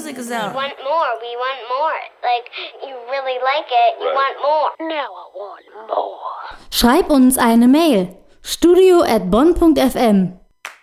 music is out. We want more. Like, you really like it, you want more. Now I want more. Schreib uns eine Mail. studio@bonn.fm